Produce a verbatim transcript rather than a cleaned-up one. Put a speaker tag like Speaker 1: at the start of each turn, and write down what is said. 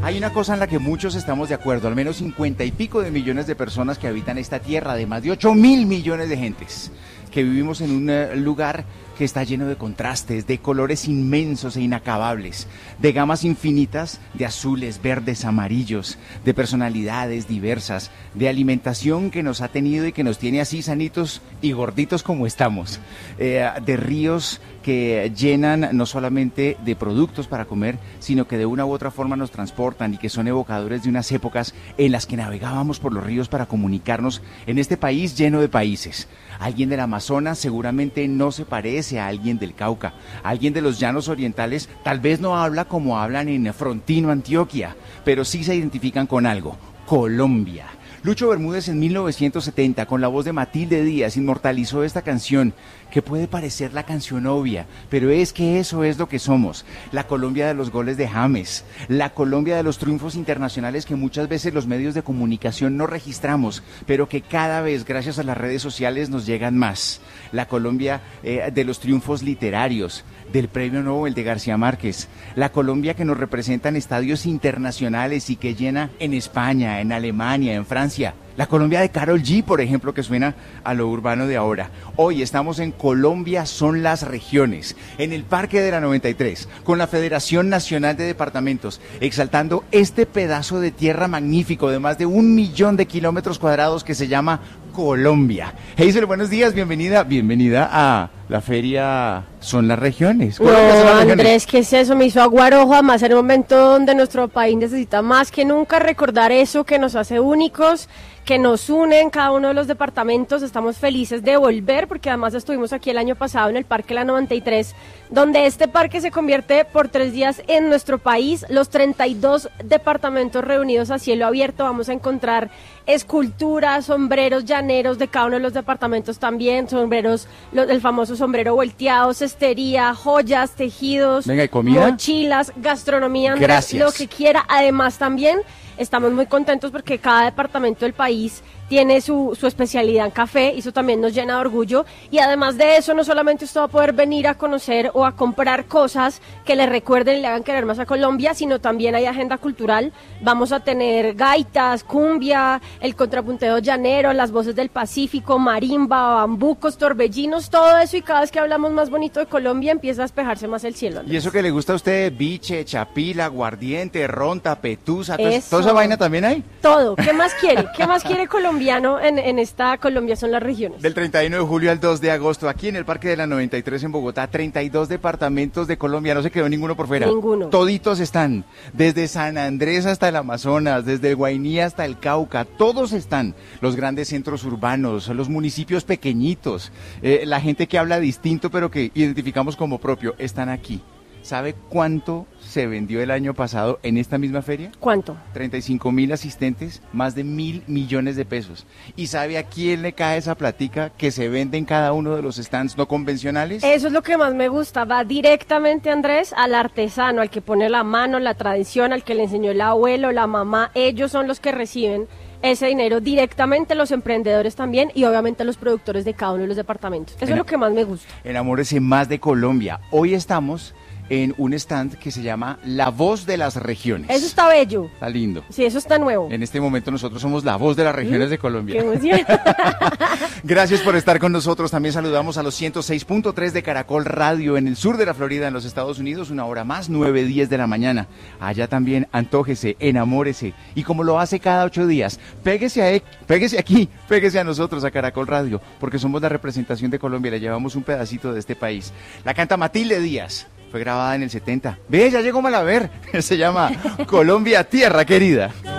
Speaker 1: Hay una cosa en la que muchos estamos de acuerdo, al menos cincuenta y pico de millones de personas que habitan esta tierra, de más de ocho mil millones de gentes, que vivimos en un uh, lugar que está lleno de contrastes, de colores inmensos e inacabables, de gamas infinitas de azules, verdes, amarillos, de personalidades diversas, de alimentación que nos ha tenido y que nos tiene así sanitos y gorditos como estamos, eh, de ríos que llenan no solamente de productos para comer, sino que de una u otra forma nos transportan y que son evocadores de unas épocas en las que navegábamos por los ríos para comunicarnos en este país lleno de países. Alguien del Amazonas seguramente no se parece a alguien del Cauca. Alguien de los llanos orientales tal vez no habla como hablan en Frontino, Antioquia, pero sí se identifican con algo: Colombia. Lucho Bermúdez en mil novecientos setenta, con la voz de Matilde Díaz, inmortalizó esta canción, que puede parecer la canción obvia, pero es que eso es lo que somos, la Colombia de los goles de James, la Colombia de los triunfos internacionales que muchas veces los medios de comunicación no registramos, pero que cada vez, gracias a las redes sociales, nos llegan más, la Colombia eh, de los triunfos literarios, del Premio Nobel de García Márquez, la Colombia que nos representa en estadios internacionales y que llena en España, en Alemania, en Francia, la Colombia de Karol G, por ejemplo, que suena a lo urbano de ahora. Hoy estamos en Colombia son las regiones, en el Parque de la noventa y tres, con la Federación Nacional de Departamentos, exaltando este pedazo de tierra magnífico de más de un millón de kilómetros cuadrados que se llama Colombia. Hazel, buenos días, bienvenida, bienvenida a la feria Son las Regiones.
Speaker 2: No, las regiones? Andrés, ¿qué es eso? Me hizo aguarojo, además en un momento donde nuestro país necesita más que nunca recordar eso que nos hace únicos, que nos une en cada uno de los departamentos. Estamos felices de volver, porque además estuvimos aquí el año pasado en el Parque La noventa y tres, donde este parque se convierte por tres días en nuestro país. Los treinta y dos departamentos reunidos a cielo abierto, vamos a encontrar esculturas, sombreros llaneros de cada uno de los departamentos también, sombreros, los, el famoso sombrero volteado, cestería, joyas, tejidos,
Speaker 1: venga, ¿y comida?
Speaker 2: Mochilas, gastronomía, Andrés,
Speaker 1: gracias,
Speaker 2: lo que quiera. Además también estamos muy contentos porque cada departamento del país tiene su, su especialidad en café, y eso también nos llena de orgullo. Y además de eso, no solamente usted va a poder venir a conocer o a comprar cosas que le recuerden y le hagan querer más a Colombia, sino también hay agenda cultural. Vamos a tener gaitas, cumbia, el contrapunteo llanero, las voces del Pacífico, marimba, bambucos, torbellinos, todo eso, y cada vez que hablamos más bonito de Colombia empieza a despejarse más el cielo, Andrés.
Speaker 1: ¿Y eso que le gusta a usted? Biche, chapila, aguardiente, ronta, petusa, ¿toda esa vaina también hay?
Speaker 2: Todo. ¿Qué más quiere? ¿Qué más quiere Colombia? En, en esta Colombia son las regiones.
Speaker 1: Del treinta y uno de julio al dos de agosto, aquí en el Parque de la noventa y tres en Bogotá, treinta y dos departamentos de Colombia, no se quedó ninguno por fuera.
Speaker 2: Ninguno.
Speaker 1: Toditos están, desde San Andrés hasta el Amazonas, desde el Guainí hasta el Cauca, todos están. Los grandes centros urbanos, los municipios pequeñitos, eh, la gente que habla distinto pero que identificamos como propio, están aquí. ¿Sabe cuánto se vendió el año pasado en esta misma feria?
Speaker 2: ¿Cuánto?
Speaker 1: treinta y cinco mil asistentes, más de mil millones de pesos. ¿Y sabe a quién le cae esa platica que se vende en cada uno de los stands no convencionales?
Speaker 2: Eso es lo que más me gusta, va directamente, Andrés, al artesano, al que pone la mano, la tradición, al que le enseñó el abuelo, la mamá. Ellos son los que reciben ese dinero directamente, los emprendedores también, y obviamente los productores de cada uno de los departamentos. Eso en, es lo que más me gusta.
Speaker 1: Enamórese más de Colombia. Hoy estamos en un stand que se llama La Voz de las Regiones.
Speaker 2: Eso está bello.
Speaker 1: Está lindo.
Speaker 2: Sí, eso está nuevo.
Speaker 1: En este momento nosotros somos la voz de las regiones de Colombia.
Speaker 2: ¡Qué emoción!
Speaker 1: Gracias por estar con nosotros. También saludamos a los ciento seis punto tres de Caracol Radio en el sur de la Florida, en los Estados Unidos, una hora más, nueve diez de la mañana. Allá también antójese, enamórese, y como lo hace cada ocho días, péguese, a, péguese aquí, péguese a nosotros, a Caracol Radio, porque somos la representación de Colombia, le llevamos un pedacito de este país. La canta Matilde Díaz. Fue grabada en el setenta. Ve, ya llegó Malaver. Se llama Colombia, tierra querida.